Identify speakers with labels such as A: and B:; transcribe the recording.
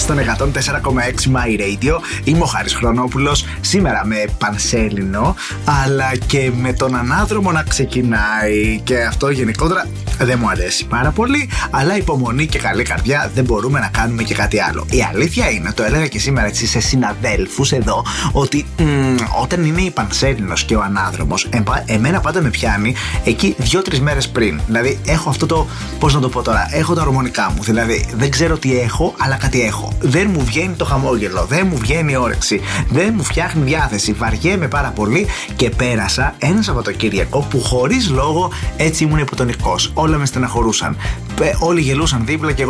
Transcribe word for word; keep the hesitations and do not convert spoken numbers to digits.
A: στον εκατόν τέσσερα κόμμα έξι My Radio. Είμαι ο Χάρης Χρονόπουλος. Σήμερα με πανσέλινο, αλλά και με τον ανάδρομο να ξεκινάει. Και αυτό γενικότερα δεν μου αρέσει πάρα πολύ. Αλλά υπομονή και καλή καρδιά, δεν μπορούμε να κάνουμε και κάτι άλλο. Η αλήθεια είναι, το έλεγα και σήμερα έτσι σε συναδέλφους εδώ, ότι μ, όταν είναι η πανσέλινος και ο ανάδρομος, εμ, εμένα πάντα με πιάνει εκεί δύο-τρεις μέρες πριν. Δηλαδή έχω αυτό το, πώς να το πω τώρα, έχω τα ορμονικά μου. Δηλαδή δεν ξέρω τι έχω, αλλά κάτι έχω. Δεν μου βγαίνει το χαμόγελο, δεν μου βγαίνει η όρεξη, δεν μου φτιάχνει διάθεση. Βαριέμαι πάρα πολύ και πέρασα ένα Σαββατοκύριακο που χωρίς λόγο έτσι ήμουν υποτονικός. Όλα με στεναχωρούσαν. Όλοι γελούσαν δίπλα και εγώ